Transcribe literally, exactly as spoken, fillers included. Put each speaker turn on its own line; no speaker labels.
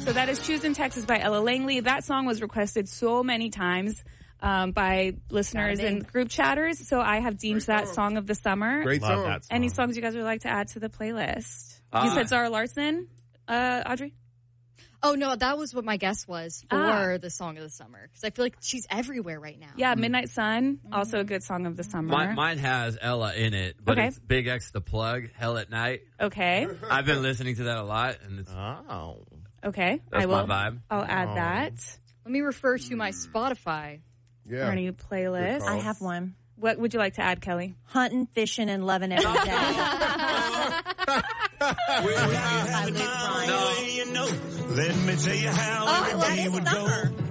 So that is Choosing Texas by Ella Langley. That song was requested so many times um, by listeners and group chatters. So I have deemed
Great
that
song.
song of the summer.
Great
Love
song.
that song.
Any songs you guys would like to add to the playlist?
Uh,
you said Zara Larsson, uh, Audrey?
Oh, no, that was what my guess was for
Ah.
the song of the summer. Because I feel like she's everywhere right now.
Yeah, Midnight Sun, also a good song of the summer.
Mine, mine has Ella in it, but
Okay.
it's Big X The Plug, Hell at Night.
Okay,
I've been listening to that a lot, and it's
Oh.
okay.
That's
I will.
my vibe.
I'll add
Oh.
that
Let me refer to my Spotify.
for
Yeah.
any playlist.
Good
I
call.
have one.
What would you like to add, Kelly?
Hunting, fishing, and loving every day. I live Brian.
No.
Let me tell you how
Oh,
every
that
day
is
would
summer.
go.